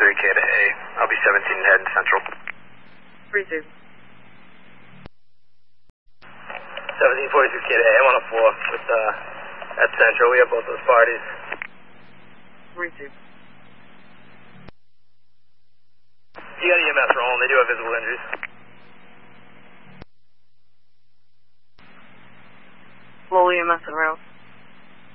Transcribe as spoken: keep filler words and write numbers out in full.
forty-three K to A. I'll be seventeen heading central. three two. seventeen forty-three K to A. I'm on a four with, uh, at central. We have both those parties. three two. You got E M S rolling. They do have visible injuries. Low E M S and rail.